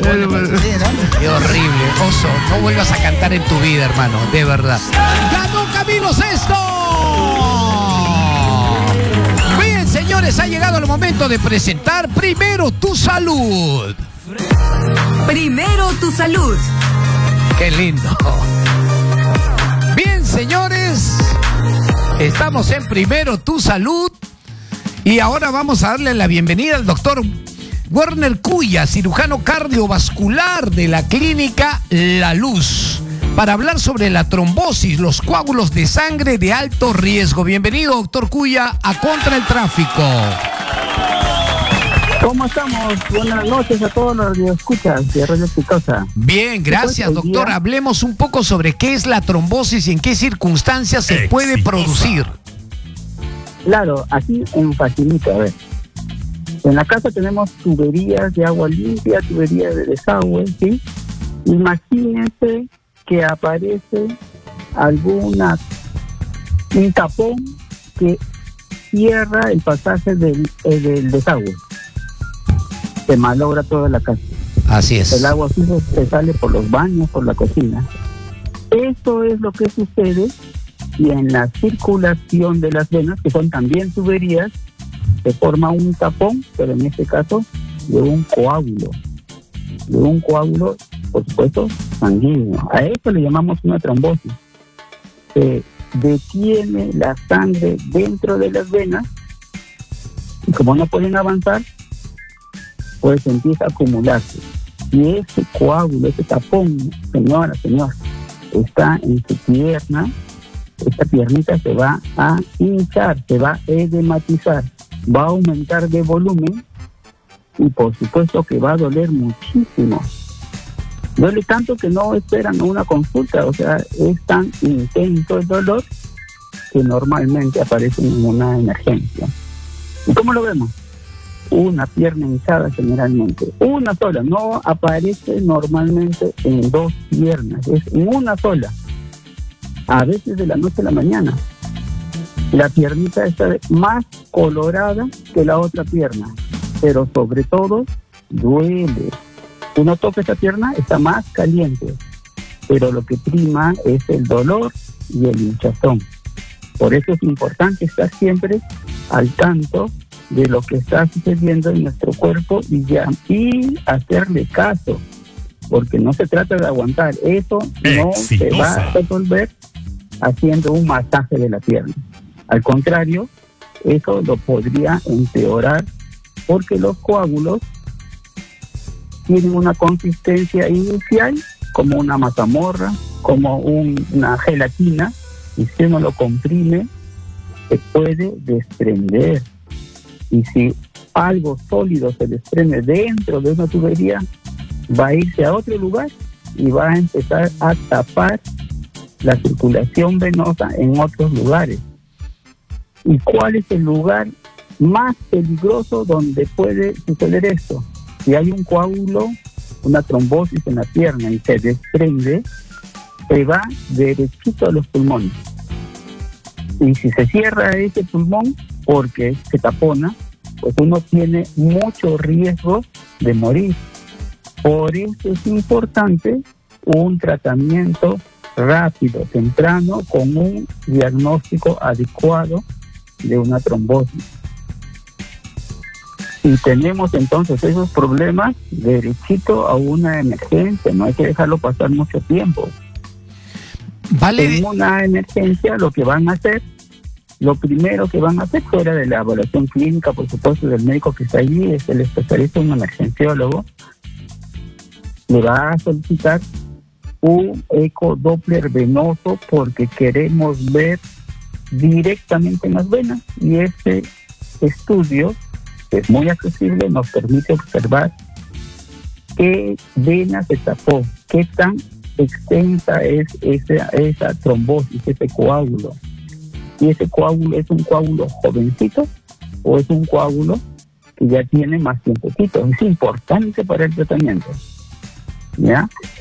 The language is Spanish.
Qué horrible, Oso. No vuelvas a cantar en tu vida, hermano, de verdad. ¡Ganó Camilo Sesto! Bien, señores, ha llegado el momento de presentar Primero Tu Salud. Primero Tu Salud. Qué lindo. Bien, señores, estamos en Primero Tu Salud y ahora vamos a darle la bienvenida al doctor Werner Cuya, cirujano cardiovascular de la clínica La Luz, para hablar sobre la trombosis, los coágulos de sangre de alto riesgo. Bienvenido, doctor Cuya, a Contra el Tráfico. ¿Cómo estamos? Buenas noches a todos los que escuchan de Radio Exitosa. Bien, gracias, doctor. Hablemos un poco sobre qué es la trombosis y en qué circunstancias se puede producir. Claro, aquí en facilito, a ver. En la casa tenemos tuberías de agua limpia, tuberías de desagüe, ¿sí? Imagínense que aparece un tapón que cierra el pasaje del desagüe. Se malogra toda la casa. Así es. El agua así se sale por los baños, por la cocina. Esto es lo que sucede y en la circulación de las venas, que son también tuberías, se forma un tapón, pero en este caso de un coágulo. De un coágulo, por supuesto, sanguíneo. A esto le llamamos una trombosis. Se detiene la sangre dentro de las venas y como no pueden avanzar, pues empieza a acumularse. Y ese coágulo, ese tapón, señor, está en su pierna, esta piernita se va a hinchar, se va a edematizar, va a aumentar de volumen y por supuesto que va a doler muchísimo. Duele tanto que no esperan una consulta, o sea, es tan intenso el dolor que normalmente aparece en una emergencia. ¿Y cómo lo vemos? Una pierna hinchada generalmente, una sola, no aparece normalmente en dos piernas, es en una sola, a veces de la noche a la mañana. La piernita está más colorada que la otra pierna, pero sobre todo duele. Uno toca esa pierna, está más caliente, pero lo que prima es el dolor y el hinchazón. Por eso es importante estar siempre al tanto de lo que está sucediendo en nuestro cuerpo y hacerle caso, porque no se trata de aguantar. Eso no se va a resolver haciendo un masaje de la pierna. Al contrario, eso lo podría empeorar porque los coágulos tienen una consistencia inicial como una mazamorra, como una gelatina, y si uno lo comprime, se puede desprender. Y si algo sólido se desprende dentro de una tubería, va a irse a otro lugar y va a empezar a tapar la circulación venosa en otros lugares. ¿Y cuál es el lugar más peligroso donde puede suceder esto? Si hay un coágulo, una trombosis en la pierna y se desprende, se va derechito a los pulmones. Y si se cierra ese pulmón porque se tapona, pues uno tiene mucho riesgo de morir. Por eso es importante un tratamiento rápido, temprano, con un diagnóstico adecuado de una trombosis. Y tenemos entonces esos problemas derechito a una emergencia, no hay que dejarlo pasar mucho tiempo. En una emergencia lo primero que van a hacer fuera de la evaluación clínica, por supuesto, del médico que está allí, es el especialista, un emergenciólogo, le va a solicitar un ecodoppler venoso porque queremos ver directamente en las venas, y este estudio, que es muy accesible, nos permite observar qué vena se tapó, qué tan extensa es esa trombosis, ese coágulo. Y ese coágulo es un coágulo jovencito o es un coágulo que ya tiene más tiempecito. Es importante para el tratamiento, ¿ya?